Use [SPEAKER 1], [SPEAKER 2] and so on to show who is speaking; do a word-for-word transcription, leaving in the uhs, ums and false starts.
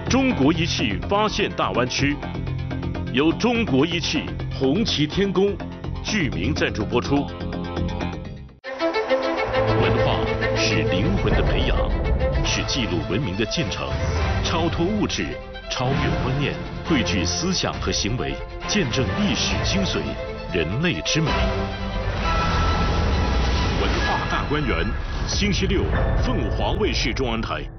[SPEAKER 1] 中国仪器发现大湾区，由中国仪器、红旗天工、剧名赞助播出。文化是灵魂的培养，是记录文明的进程，超脱物质，超越观念，汇聚思想和行为，见证历史精髓，人类之美。文化大观园，星期六，凤凰卫视中文台。